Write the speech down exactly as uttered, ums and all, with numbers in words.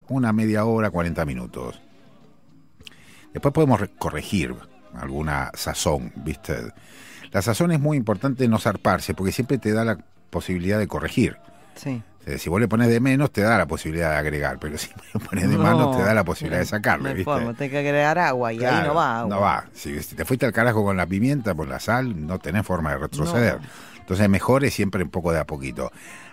una media hora, cuarenta minutos. Después podemos corregir alguna sazón, ¿viste? La sazón es muy importante no zarparse, porque siempre te da la posibilidad de corregir. Sí. Si vos le pones de menos, te da la posibilidad de agregar, pero si le pones de no, más, te da la posibilidad de sacarle, no ¿viste? Forma, tenés que agregar agua y claro, ahí no va agua. No va. Si, si te fuiste al carajo con la pimienta, por la sal, no tenés forma de retroceder. No. Entonces, mejor es siempre un poco de a poquito.